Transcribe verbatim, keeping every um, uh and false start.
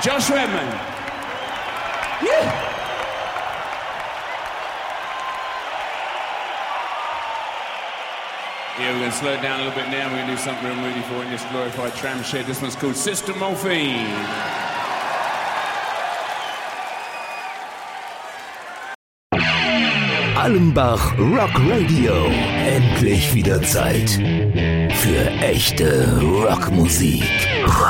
Josh Redman. Yeah. Yeah, we're going to slow it down a little bit now. We're going to do something real moody for you in this glorified tram shed. This one's called Sister Morphine. Allenbach Rock Radio. Endlich wieder Zeit für echte Rockmusik.